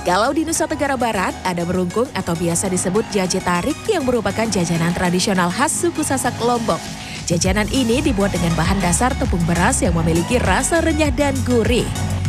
Kalau di Nusa Tenggara Barat, ada berungkung atau biasa disebut jaje tarik yang merupakan jajanan tradisional khas suku Sasak Lombok. Jajanan ini dibuat dengan bahan dasar tepung beras yang memiliki rasa renyah dan gurih.